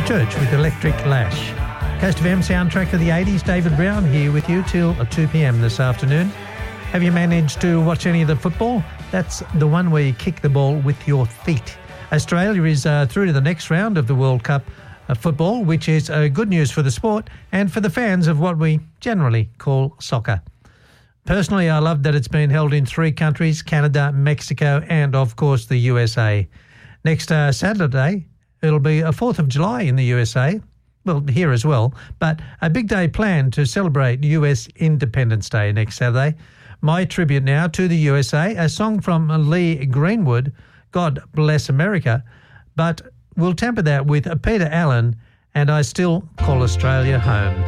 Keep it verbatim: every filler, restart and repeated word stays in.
Church with Electric Lash. Coast F M soundtrack of the eighties, David Brown here with you till two p.m. this afternoon. Have you managed to watch any of the football? That's the one where you kick the ball with your feet. Australia is uh, through to the next round of the World Cup uh, football, which is uh, good news for the sport and for the fans of what we generally call soccer. Personally, I love that it's been held in three countries, Canada, Mexico and, of course, the U S A. Next uh, Saturday, it'll be a fourth of July in the U S A, well, here as well, but a big day planned to celebrate U S Independence Day next Saturday. My tribute now to the U S A, a song from Lee Greenwood, God Bless America, but we'll temper that with Peter Allen and I Still Call Australia Home.